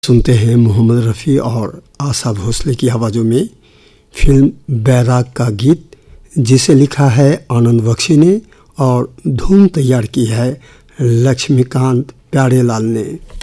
सुनते हैं मोहम्मद रफ़ी और आशा भोसले की आवाज़ों में फिल्म बैराग का गीत, जिसे लिखा है आनंद बख्शी ने और धुन तैयार की है लक्ष्मीकांत प्यारेलाल ने।